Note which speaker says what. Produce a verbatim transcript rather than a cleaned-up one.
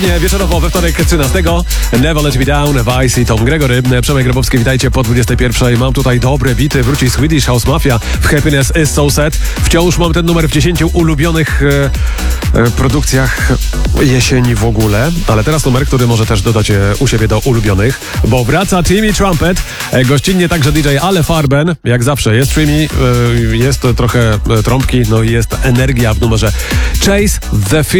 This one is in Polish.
Speaker 1: Nie, wieczorowo we wtorek trzynastego Never Let Me Down, Vice i Tom Gregory. Przemek Grabowski, witajcie po dwudziestej pierwszej. Mam tutaj dobre bity, wróci Swedish House Mafia w Happiness Is So Sad. Wciąż mam ten numer w dziesięciu ulubionych e, e, produkcjach jesieni w ogóle, ale teraz numer, który może też dodać e, u siebie do ulubionych, bo wraca Timmy Trumpet, e, gościnnie także D J Ale Farben, jak zawsze jest Timmy, e, jest trochę e, trąbki, no i jest energia w numerze Chase the Feeling.